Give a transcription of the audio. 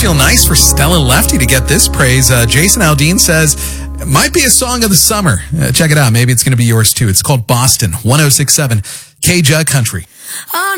feel nice for Stella Lefty to get this praise. Jason Aldean says, it might be a song of the summer. Check it out. Maybe it's going to be yours too. It's called Boston, 106.7 KJUG Country.